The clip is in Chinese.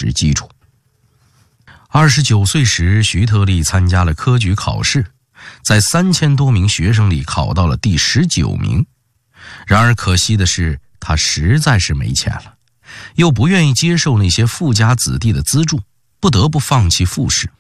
识基础。29岁时，徐特立参加了科举考试，在3000多名学生里考到了第19名。然而可惜的是，他实在是没钱了，又不愿意接受那些富家子弟的资助，不得不放弃复试。